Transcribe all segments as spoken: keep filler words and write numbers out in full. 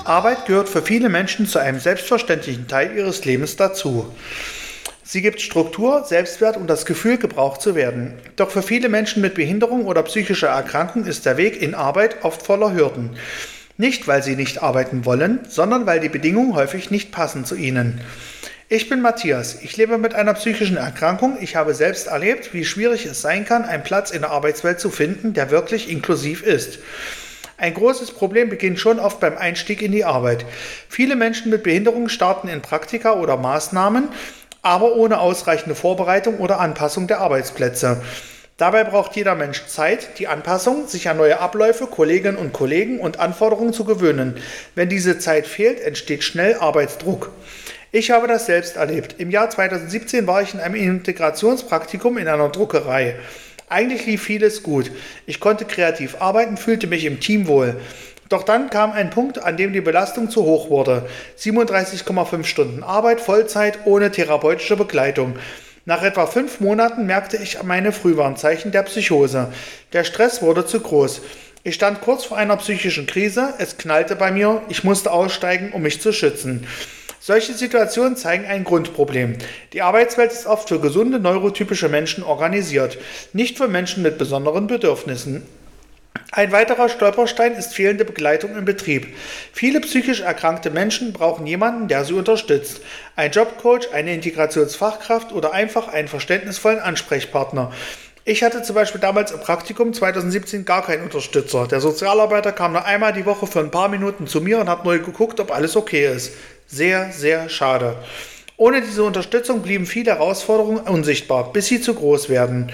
Arbeit gehört für viele Menschen zu einem selbstverständlichen Teil ihres Lebens dazu. Sie gibt Struktur, Selbstwert und das Gefühl, gebraucht zu werden. Doch für viele Menschen mit Behinderung oder psychischer Erkrankung ist der Weg in Arbeit oft voller Hürden. Nicht, weil sie nicht arbeiten wollen, sondern weil die Bedingungen häufig nicht passen zu ihnen. Ich bin Matthias, ich lebe mit einer psychischen Erkrankung. Ich habe selbst erlebt, wie schwierig es sein kann, einen Platz in der Arbeitswelt zu finden, der wirklich inklusiv ist. Ein großes Problem beginnt schon oft beim Einstieg in die Arbeit. Viele Menschen mit Behinderung starten in Praktika oder Maßnahmen, aber ohne ausreichende Vorbereitung oder Anpassung der Arbeitsplätze. Dabei braucht jeder Mensch Zeit, die Anpassung, sich an neue Abläufe, Kolleginnen und Kollegen und Anforderungen zu gewöhnen. Wenn diese Zeit fehlt, entsteht schnell Arbeitsdruck. Ich habe das selbst erlebt. Im Jahr zweitausendsiebzehn war ich in einem Integrationspraktikum in einer Druckerei. Eigentlich lief vieles gut. Ich konnte kreativ arbeiten, fühlte mich im Team wohl. Doch dann kam ein Punkt, an dem die Belastung zu hoch wurde. siebenunddreißig Komma fünf Stunden Arbeit, Vollzeit, ohne therapeutische Begleitung. Nach etwa fünf Monaten merkte ich meine Frühwarnzeichen der Psychose. Der Stress wurde zu groß. Ich stand kurz vor einer psychischen Krise, es knallte bei mir, ich musste aussteigen, um mich zu schützen. Solche Situationen zeigen ein Grundproblem. Die Arbeitswelt ist oft für gesunde, neurotypische Menschen organisiert, nicht für Menschen mit besonderen Bedürfnissen. Ein weiterer Stolperstein ist fehlende Begleitung im Betrieb. Viele psychisch erkrankte Menschen brauchen jemanden, der sie unterstützt. Ein Jobcoach, eine Integrationsfachkraft oder einfach einen verständnisvollen Ansprechpartner. Ich hatte zum Beispiel damals im Praktikum zweitausendsiebzehn gar keinen Unterstützer. Der Sozialarbeiter kam nur einmal die Woche für ein paar Minuten zu mir und hat nur geguckt, ob alles okay ist. Sehr, sehr schade. Ohne diese Unterstützung blieben viele Herausforderungen unsichtbar, bis sie zu groß werden.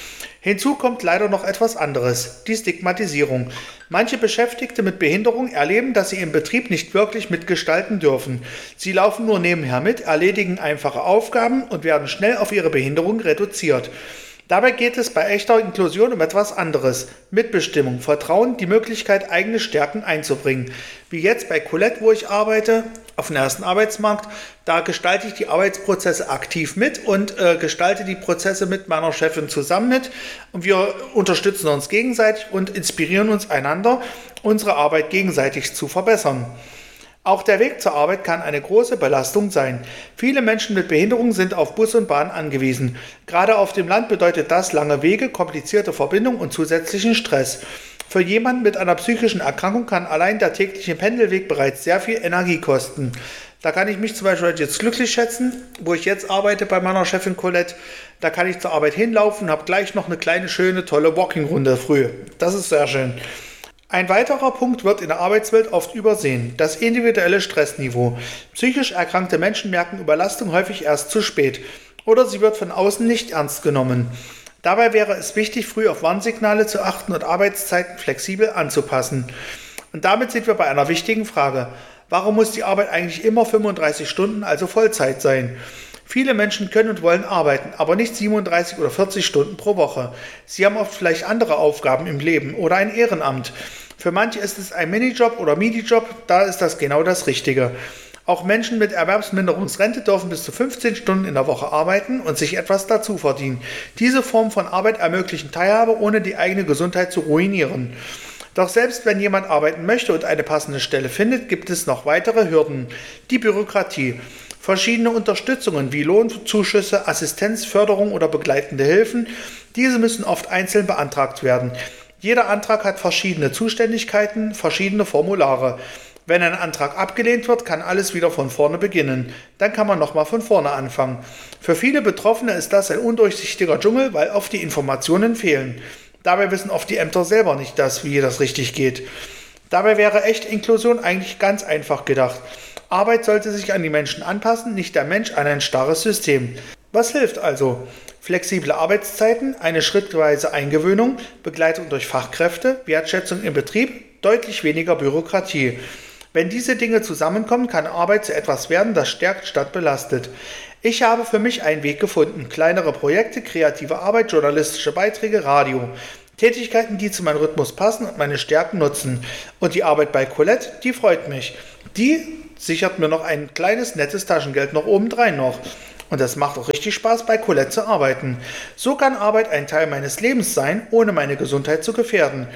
Hinzu kommt leider noch etwas anderes, die Stigmatisierung. Manche Beschäftigte mit Behinderung erleben, dass sie im Betrieb nicht wirklich mitgestalten dürfen. Sie laufen nur nebenher mit, erledigen einfache Aufgaben und werden schnell auf ihre Behinderung reduziert. Dabei geht es bei echter Inklusion um etwas anderes. Mitbestimmung, Vertrauen, die Möglichkeit, eigene Stärken einzubringen. Wie jetzt bei Colette, wo ich arbeite, auf dem ersten Arbeitsmarkt. Da gestalte ich die Arbeitsprozesse aktiv mit und äh, gestalte die Prozesse mit meiner Chefin zusammen mit. Und wir unterstützen uns gegenseitig und inspirieren uns einander, unsere Arbeit gegenseitig zu verbessern. Auch der Weg zur Arbeit kann eine große Belastung sein. Viele Menschen mit Behinderung sind auf Bus und Bahn angewiesen. Gerade auf dem Land bedeutet das lange Wege, komplizierte Verbindungen und zusätzlichen Stress. Für jemanden mit einer psychischen Erkrankung kann allein der tägliche Pendelweg bereits sehr viel Energie kosten. Da kann ich mich zum Beispiel jetzt glücklich schätzen, wo ich jetzt arbeite bei meiner Chefin Colette. Da kann ich zur Arbeit hinlaufen und habe gleich noch eine kleine, schöne, tolle Walking-Runde früh. Das ist sehr schön. Ein weiterer Punkt wird in der Arbeitswelt oft übersehen, das individuelle Stressniveau. Psychisch erkrankte Menschen merken Überlastung häufig erst zu spät oder sie wird von außen nicht ernst genommen. Dabei wäre es wichtig, früh auf Warnsignale zu achten und Arbeitszeiten flexibel anzupassen. Und damit sind wir bei einer wichtigen Frage. Warum muss die Arbeit eigentlich immer fünfunddreißig Stunden, also Vollzeit sein? Viele Menschen können und wollen arbeiten, aber nicht siebenunddreißig oder vierzig Stunden pro Woche. Sie haben oft vielleicht andere Aufgaben im Leben oder ein Ehrenamt. Für manche ist es ein Minijob oder Minijob, da ist das genau das Richtige. Auch Menschen mit Erwerbsminderungsrente dürfen bis zu fünfzehn Stunden in der Woche arbeiten und sich etwas dazu verdienen. Diese Form von Arbeit ermöglichen Teilhabe, ohne die eigene Gesundheit zu ruinieren. Doch selbst wenn jemand arbeiten möchte und eine passende Stelle findet, gibt es noch weitere Hürden. Die Bürokratie. Verschiedene Unterstützungen wie Lohnzuschüsse, Assistenz, Förderung oder begleitende Hilfen, diese müssen oft einzeln beantragt werden. Jeder Antrag hat verschiedene Zuständigkeiten, verschiedene Formulare. Wenn ein Antrag abgelehnt wird, kann alles wieder von vorne beginnen. Dann kann man nochmal von vorne anfangen. Für viele Betroffene ist das ein undurchsichtiger Dschungel, weil oft die Informationen fehlen. Dabei wissen oft die Ämter selber nicht das, wie das richtig geht. Dabei wäre echte Inklusion eigentlich ganz einfach gedacht. Arbeit sollte sich an die Menschen anpassen, nicht der Mensch an ein starres System. Was hilft also? Flexible Arbeitszeiten, eine schrittweise Eingewöhnung, Begleitung durch Fachkräfte, Wertschätzung im Betrieb, deutlich weniger Bürokratie. Wenn diese Dinge zusammenkommen, kann Arbeit zu etwas werden, das stärkt statt belastet. Ich habe für mich einen Weg gefunden. Kleinere Projekte, kreative Arbeit, journalistische Beiträge, Radio. Tätigkeiten, die zu meinem Rhythmus passen und meine Stärken nutzen. Und die Arbeit bei Colette, die freut mich. Die sichert mir noch ein kleines, nettes Taschengeld noch obendrein noch. Und es macht auch richtig Spaß, bei Colette zu arbeiten. So kann Arbeit ein Teil meines Lebens sein, ohne meine Gesundheit zu gefährden.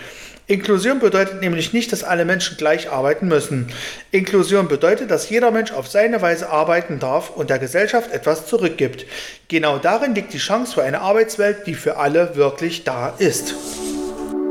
Inklusion bedeutet nämlich nicht, dass alle Menschen gleich arbeiten müssen. Inklusion bedeutet, dass jeder Mensch auf seine Weise arbeiten darf und der Gesellschaft etwas zurückgibt. Genau darin liegt die Chance für eine Arbeitswelt, die für alle wirklich da ist.